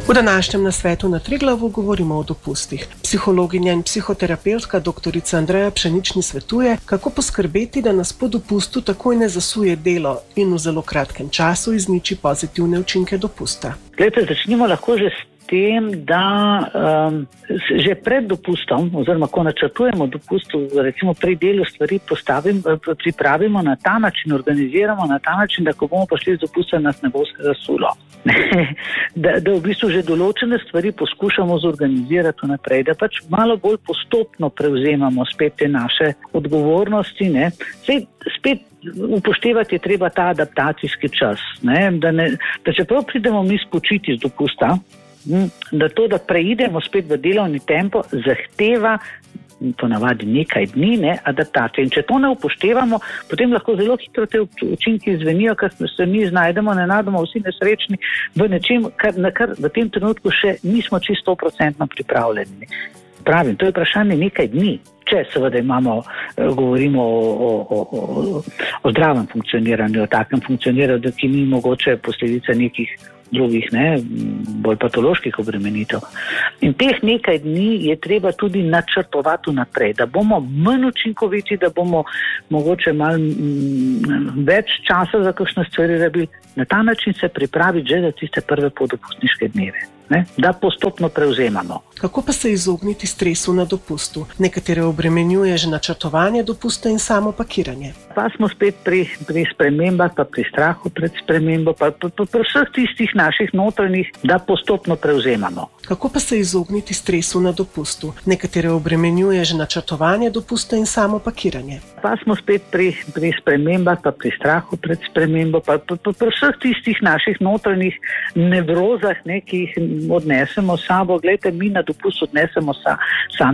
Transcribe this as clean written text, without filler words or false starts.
V današnjem nasvetu na Triglavu govorimo o dopustih. Psihologinja in psihoterapevtka dr. Andreja Pšeničnik svetuje, kako poskrbeti, da nas po dopustu takoj ne zasuje delo in v zelo kratkem času izniči pozitivne učinke dopusta. Glejte, začnimo lahko že s tem, da že pred dopustom, oziroma ko načrtujemo dopustu, recimo pri delu stvari pripravimo na ta način, organiziramo na ta način, da ko bomo prišli z dopusta, nas ne bo zasulo. da v bistvu že določene stvari poskušamo zorganizirati naprej, da pač malo bolj postopno prevzemamo spet te naše odgovornosti. Spet upoštevati je treba ta adaptacijski čas. Da čeprav pridemo mi spočiti z dopusta, da preidemo spet v delovni tempo, zahteva ponavadi nekaj dni adaptacije. In če to ne upoštevamo, potem lahko zelo hitro te učinki zvenijo, ker se mi znajdemo nenadoma vsi nesrečni v nečem, kar v tem trenutku še nismo čisto 100% pripravljeni. Pravim, to je vprašanje nekaj dni. Če seveda govorimo o zdravem funkcioniranju, o takem funkcioniranju, ki ni mogoče posledica nekih drugih, bolj patoloških obremenitev. In teh nekaj dni je treba tudi načrtovati naprej, da bomo manj učinkoviti, da bomo mogoče malo več časa za kakšne stvari rabili. Na ta način se pripraviti že za tiste prve podopustniške dneve, da postopno prevzemamo. Kako pa se izogniti stresu na dopustu? Nekatere obremenjuje že načrtovanje dopusta in samo pakiranje. Pa smo spet pri spremembah, pa pri strahu pred spremembo, pa pri vseh tistih naših notranjih, da postopno prevzemamo. Kako pa se izogniti stresu na dopustu? Nekatere obremenjuje že načrtovanje dopusta in samo pakiranje. Pa smo spet pri spremembah, pa pri strahu pred spremembo, pa pri vseh tistih naših notranjih nevrozah, ki jih odnesemo s sabo. Glejte, mi na dopust odnesemo sami